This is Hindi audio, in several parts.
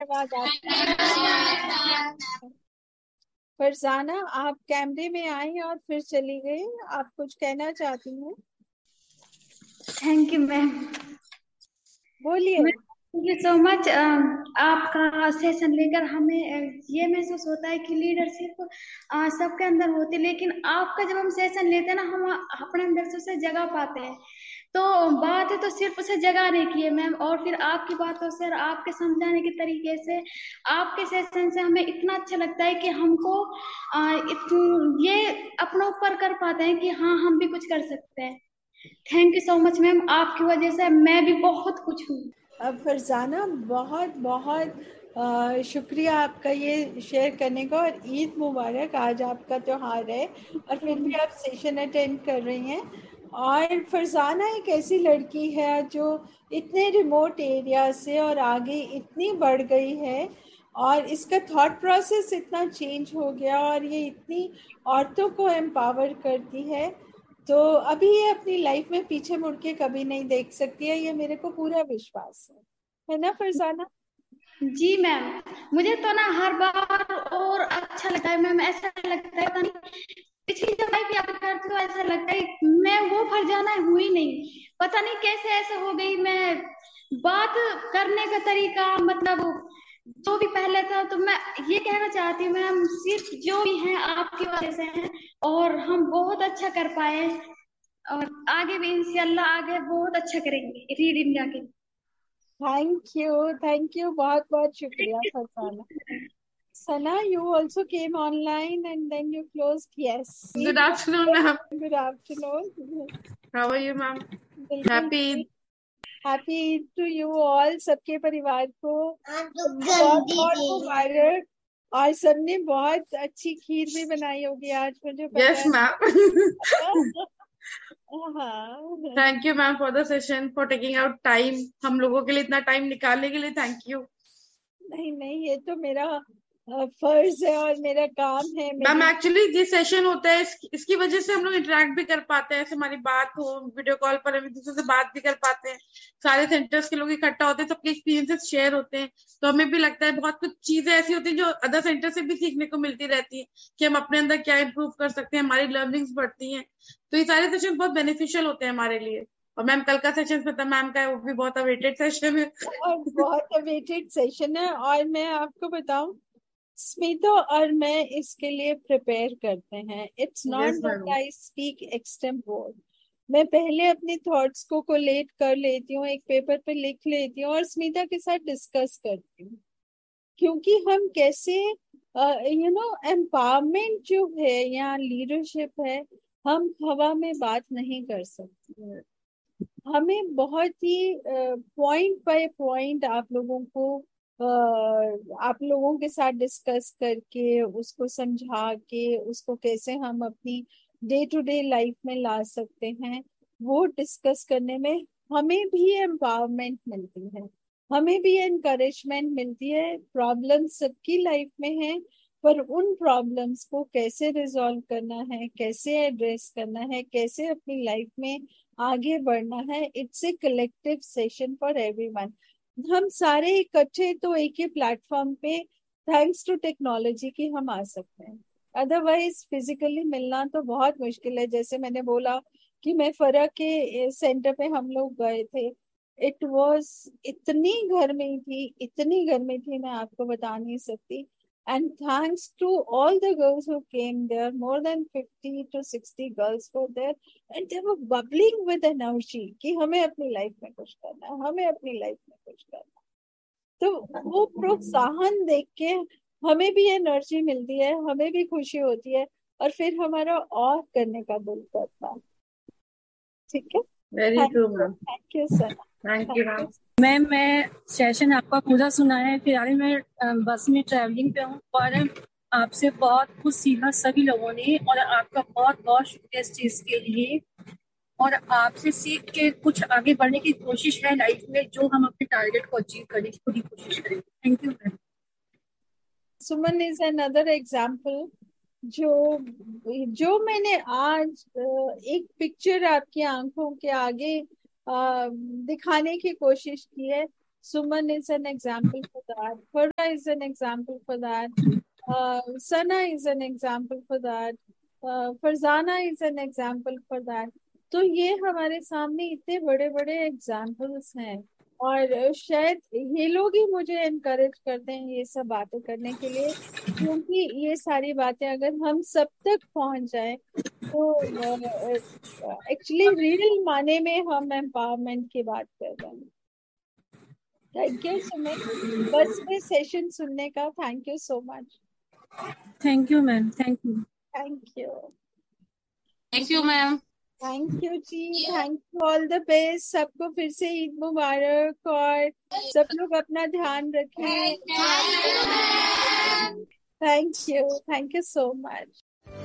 आवाज फरजाना, आप कैमरे में आई और फिर चली गई। आप कुछ कहना चाहती हैं? Thank you ma'am. बोलिए। Thank you so much. आपका सेशन लेकर हमें ये महसूस होता है कि लीडरशिप सबके अंदर होती है, लेकिन आपका जब हम सेशन लेते हैं ना, हम अपने अंदर से उसे जगा पाते हैं। तो बात है तो सिर्फ उसे जगाने की है मैम, और फिर आपकी बातों से और आपके समझाने के तरीके से, आपके सेशन से हमें इतना अच्छा लगता है कि हमको ये अपना ऊपर कर पाते हैं कि हाँ, हम भी कुछ कर सकते हैं। Thank you so much ma'am, आपकी वजह से मैं भी बहुत कुछ हूँ। अब फरजाना, बहुत बहुत शुक्रिया आपका ये शेयर करने का, और ईद मुबारक। आज आपका त्योहार है और फिर भी आप सेशन अटेंड कर रही हैं। और फरजाना एक ऐसी लड़की है जो इतने रिमोट एरिया से और आगे इतनी बढ़ गई है, और इसका थॉट प्रोसेस इतना चेंज हो गया, और ये इतनी औरतों को एम्पावर करती है। तो अभी ये अपनी लाइफ में पीछे मुड़ के कभी नहीं देख सकती है, ये मेरे को पूरा विश्वास है ना फरजाना? जी मैम, मुझे तो ना हर बार और अच्छा लगता है मैम। ऐसा लगता है पता नहीं, पिछली जब लाइफ याद करती हूँ ऐसा लगता है मैं वो फरजाना हुई नहीं। पता नहीं कैसे ऐसे हो गई मैं। बात करने का तरीका, मतलब जो भी पहले था, तो मैं ये कहना चाहती हूँ मैम, सिर्फ जो भी है आपकी वजह से है, और हम बहुत अच्छा कर पाए, और आगे भी इंशाल्लाह आगे बहुत अच्छा करेंगे रीड इंडिया के। थैंक यू, बहुत बहुत शुक्रिया फरजाना। सना, you also came online and then you closed. Yes. Good afternoon, ma'am. Good afternoon. How are you, ma'am? बिल्कुल। Happy Eid. Happy Eid to you all, सबके परिवार को बहुत बहुत मुबारक। और सबने बहुत अच्छी खीर भी बनाई होगी आज, मुझे पता Yes, है। ma'am. हाँ। Thank you, ma'am, for the session, for taking out time. हम लोगों के लिए इतना टाइम निकालने के लिए थैंक यू। नहीं नहीं, ये तो मेरा फर्ज है और मेरा काम है। मैम, मेरी एक्चुअली ये सेशन होता है, इसकी वजह से हम लोग इंटरेक्ट भी कर पाते हैं, ऐसे हमारी बात हो वीडियो कॉल पर, हम एक दूसरे से बात भी कर पाते हैं। सारे सेंटर्स के लोग इकट्ठा होते हैं, सबके एक्सपीरियंसेस शेयर होते हैं, तो हमें भी लगता है बहुत कुछ चीजें ऐसी होती हैं जो अदर सेंटर से भी सीखने को मिलती रहती है कि हम अपने अंदर क्या इंप्रूव कर सकते हैं, हमारी लर्निंग्स बढ़ती हैं। तो ये सारे सेशन बहुत बेनिफिशियल होते हैं हमारे लिए। और मैम, कल का सेशन पता मैम का है, वो भी बहुत अवेटेड सेशन है। और बहुत अवेटेड सेशन है। और मैं आपको बताऊं, स्मिता और मैं इसके लिए प्रिपेयर करते हैं। It's not yes that ma'am. I speak extempore. मैं पहले अपने थॉट्स को कोलेट कर लेती हूँ, एक पेपर पे लिख लेती हूँ और स्मिता के साथ डिस्कस करती हूँ। क्योंकि हम कैसे, एम्पावरमेंट जो है या लीडरशिप है, हम हवा में बात नहीं कर सकते। हमें बहुत ही पॉइंट बाय पॉइंट आप लोगों के साथ डिस्कस करके, उसको समझा के, उसको कैसे हम अपनी डे टू डे लाइफ में ला सकते हैं, वो डिस्कस करने में हमें भी एम्पावरमेंट मिलती है, हमें भी एनकरेजमेंट मिलती है। प्रॉब्लम सबकी लाइफ में है, पर उन प्रॉब्लम्स को कैसे रिजॉल्व करना है, कैसे एड्रेस करना है, कैसे अपनी लाइफ में आगे बढ़ना है, it's a collective session for everyone. हम सारे इकट्ठे तो एक ही प्लेटफॉर्म पे, थैंक्स टू टेक्नोलॉजी की, हम आ सकते हैं। अदरवाइज फिजिकली मिलना तो बहुत मुश्किल है। जैसे मैंने बोला कि मैं फरक के सेंटर पे हम लोग गए थे, इट वाज इतनी गर्मी थी, इतनी गर्मी थी, मैं आपको बता नहीं सकती। And thanks to all the girls who came there, more than 50 to 60 girls were there, and they were bubbling with energy कि हमें अपनी लाइफ में कुछ करना है, हमें अपनी लाइफ में कुछ करना है। तो वो प्रोत्साहन देख के हमें भी एनर्जी मिलती है, हमें भी खुशी होती है, और फिर हमारा और करने का दिल करता है। ठीक है। Very true ma'am. Thank you sir. Thank you thank you. Ma'am. Ma'am, मैं सेशन आपका पूरा सुना है। फिलहाल मैं बस में ट्रैवलिंग पे हूँ, और आपसे बहुत कुछ सीखा सभी लोगों ने, और आपका बहुत बहुत शुक्रिया इस चीज के लिए। और आपसे सीख के कुछ आगे बढ़ने की कोशिश है लाइफ में, जो हम अपने टारगेट को अचीव करने की पूरी कोशिश करेंगे। Thank you ma'am. Suman is another example, जो जो मैंने आज एक पिक्चर आपकी आंखों के आगे दिखाने की कोशिश की है। Suman is an example for that. Farah is an example for that. Sana is an example for that. Farzana is an example for that. तो ये हमारे सामने इतने बड़े बड़े एग्जाम्पल्स हैं, और शायद ये लोग ही मुझे एनकरेज करते हैं ये सब बातें करने के लिए, क्योंकि ये सारी बातें अगर हम सब तक पहुंच जाए तो एक्चुअली रियल माने में हम एम्पावरमेंट की बात कर रहे हैं। थैंक यू सुमित, बस में सेशन सुनने का। Thank you so much. Thank you ma'am, thank you. Thank you. Thank you ma'am. Thank you ji, thank you, all the best. सबको फिर से ईद मुबारक, और सब लोग अपना ध्यान रखें। Thank you so much.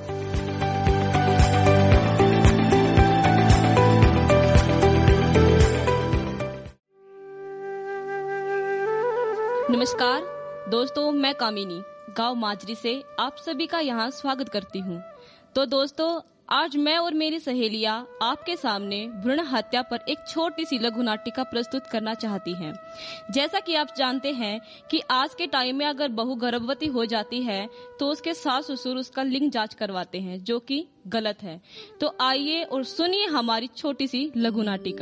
नमस्कार दोस्तों, मैं कामिनी गांव माजरी से आप सभी का यहाँ स्वागत करती हूँ। तो दोस्तों, आज मैं और मेरी सहेलियाँ आपके सामने भ्रूण हत्या पर एक छोटी सी लघु नाटिका प्रस्तुत करना चाहती हैं। जैसा कि आप जानते हैं कि आज के टाइम में अगर बहू गर्भवती हो जाती है तो उसके सास ससुर उसका लिंग जांच करवाते हैं, जो कि गलत है। तो आइए और सुनिए हमारी छोटी सी लघु नाटिका।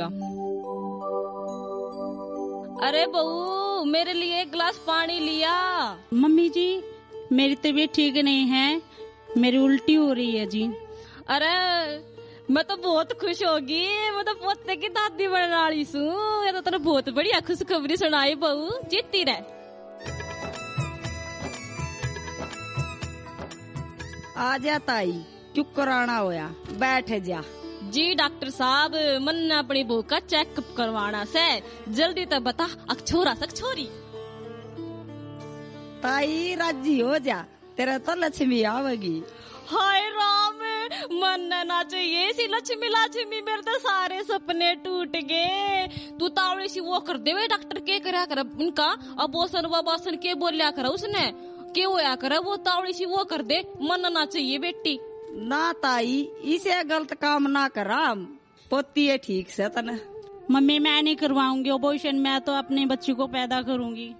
अरे बहू, मेरे लिए एक गिलास पानी लिया। मम्मी जी, मेरी तबीयत ठीक नहीं है, मेरी उल्टी हो रही है जी। अरे मैं तो बहुत खुश होगी, मैं तो पोते की दादी बनने वाली हूँ। ये तो तेरे बहुत बढ़िया खुशखबरी सुनाई बहू, जीती रहे। आ जा ताई, क्यों कराना होया, बैठ जा। जी डॉक्टर साहब, मन अपनी बहू का चेकअप करवाना से, जल्दी तो बता अक्षोरा सक्षोरी। ताई राजी हो जा, तेरा तो लक्ष्मी आवेगी। हाय राम, मन ना चाहिए सी लक्ष्मी लक्ष्मी, मेरे तो सारे सपने टूट गए। तू तावड़ी सी वो कर दे वे, डॉक्टर के करा कर इनका अबोसन वबासन के बोलिया करा उसने, के होया करा वो तावड़ी सी वो कर दे, मन ना चाहिए बेटी। ना ताई, इसे गलत काम ना करा, पोती है ठीक से तने। मम्मी मैं नहीं करवाऊंगी ऑपरेशन, मैं तो अपने बच्ची को पैदा करूंगी।